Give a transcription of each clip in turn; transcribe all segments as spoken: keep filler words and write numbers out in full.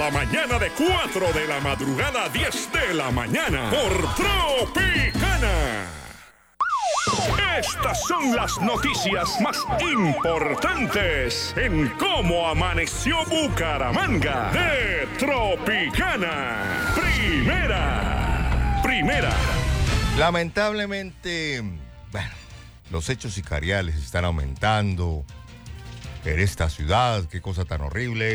la mañana de cuatro de la madrugada a diez de la mañana por Tropicana. Estas son las noticias más importantes en cómo amaneció Bucaramanga de Tropicana. Primera, primera. Lamentablemente, bueno, los hechos sicariales están aumentando en esta ciudad. Qué cosa tan horrible.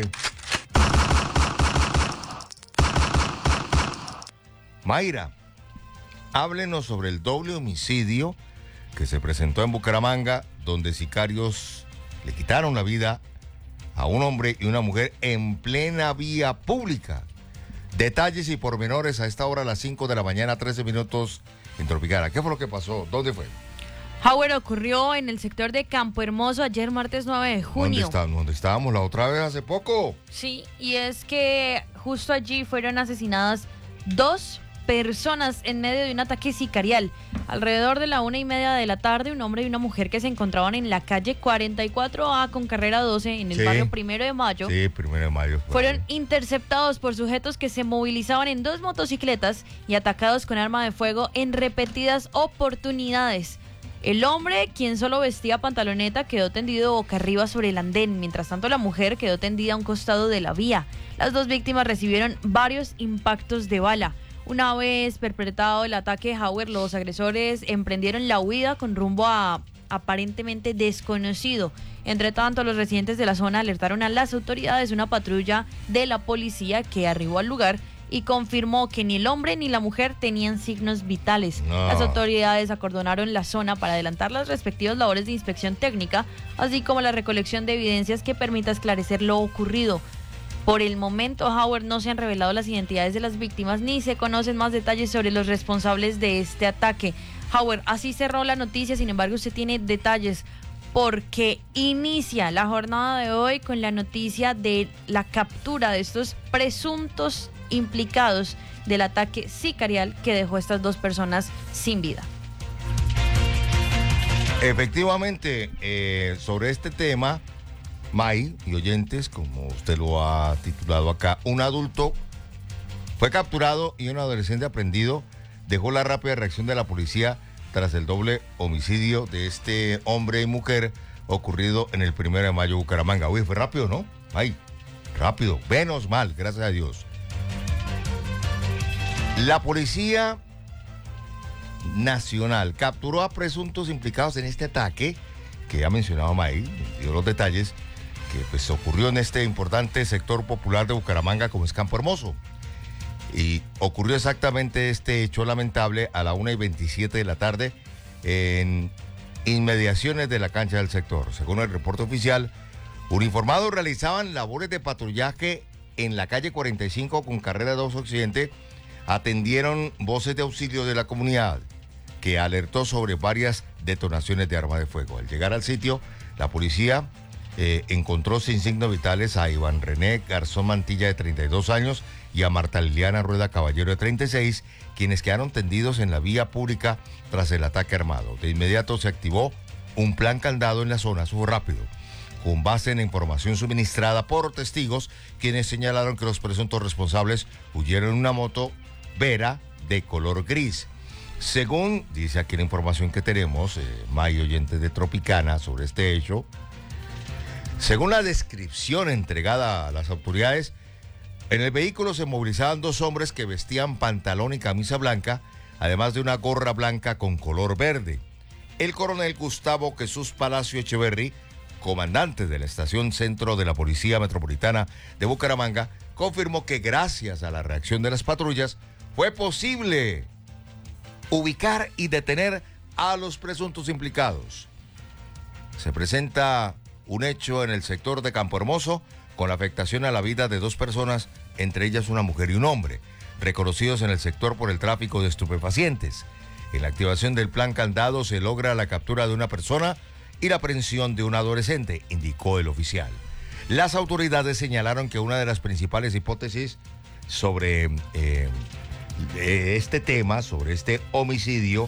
Mayra, háblenos sobre el doble homicidio que se presentó en Bucaramanga, donde sicarios le quitaron la vida a un hombre y una mujer en plena vía pública. Detalles y pormenores a esta hora a las cinco de la mañana, trece minutos en Tropicana. ¿Qué fue lo que pasó? ¿Dónde fue? Howard, ocurrió en el sector de Campo Hermoso ayer martes nueve de junio. ¿Dónde, está, ¿Dónde estábamos la otra vez hace poco? Sí, y es que justo allí fueron asesinadas dos personas en medio de un ataque sicarial. Alrededor de la una y media de la tarde, un hombre y una mujer que se encontraban en la calle cuarenta y cuatro A con carrera doce en el Sí. barrio Primero de Mayo. Sí, Primero de Mayo. Fue. Fueron interceptados por sujetos que se movilizaban en dos motocicletas y atacados con arma de fuego en repetidas oportunidades. El hombre, quien solo vestía pantaloneta, quedó tendido boca arriba sobre el andén. Mientras tanto, la mujer quedó tendida a un costado de la vía. Las dos víctimas recibieron varios impactos de bala. Una vez perpetrado el ataque, Howard, los agresores emprendieron la huida con rumbo a aparentemente desconocido. Entre tanto, los residentes de la zona alertaron a las autoridades. Una patrulla de la policía que arribó al lugar y confirmó que ni el hombre ni la mujer tenían signos vitales. No. Las autoridades acordonaron la zona para adelantar las respectivas labores de inspección técnica, así como la recolección de evidencias que permita esclarecer lo ocurrido. Por el momento, Howard, no se han revelado las identidades de las víctimas ni se conocen más detalles sobre los responsables de este ataque. Howard, así cerró la noticia, sin embargo, usted tiene detalles porque inicia la jornada de hoy con la noticia de la captura de estos presuntos implicados del ataque sicarial que dejó a estas dos personas sin vida. Efectivamente, eh, sobre este tema, May y oyentes, como usted lo ha titulado acá, un adulto fue capturado y un adolescente aprendido. Dejó la rápida reacción de la policía tras el doble homicidio de este hombre y mujer ocurrido en el primero de mayo Bucaramanga. Uy, fue rápido, ¿no? May, rápido, menos mal, gracias a Dios. La Policía Nacional capturó a presuntos implicados en este ataque que ya mencionaba May, dio los detalles, que pues ocurrió en este importante sector popular de Bucaramanga como es Campo Hermoso. Y ocurrió exactamente este hecho lamentable a la una y veintisiete de la tarde en inmediaciones de la cancha del sector. Según el reporte oficial, uniformados realizaban labores de patrullaje en la calle cuarenta y cinco con carrera dos Occidente. Atendieron voces de auxilio de la comunidad que alertó sobre varias detonaciones de arma de fuego. Al llegar al sitio, la policía eh, encontró sin signos vitales a Iván René Garzón Mantilla, de treinta y dos años, y a Marta Liliana Rueda Caballero, de treinta y seis, quienes quedaron tendidos en la vía pública tras el ataque armado. De inmediato se activó un plan candado en la zona, eso fue rápido, con base en la información suministrada por testigos, quienes señalaron que los presuntos responsables huyeron en una moto Vera de color gris. Según dice aquí la información que tenemos, eh, May, oyentes de Tropicana, sobre este hecho, según la descripción entregada a las autoridades, en el vehículo se movilizaban dos hombres que vestían pantalón y camisa blanca, además de una gorra blanca con color verde. El coronel Gustavo Jesús Palacio Echeverry, comandante de la estación centro de la Policía Metropolitana de Bucaramanga, confirmó que gracias a la reacción de las patrullas fue posible ubicar y detener a los presuntos implicados. Se presenta un hecho en el sector de Campo Hermoso con la afectación a la vida de dos personas, entre ellas una mujer y un hombre, reconocidos en el sector por el tráfico de estupefacientes. En la activación del plan candado se logra la captura de una persona y la aprehensión de un adolescente, indicó el oficial. Las autoridades señalaron que una de las principales hipótesis sobre eh, este tema, sobre este homicidio,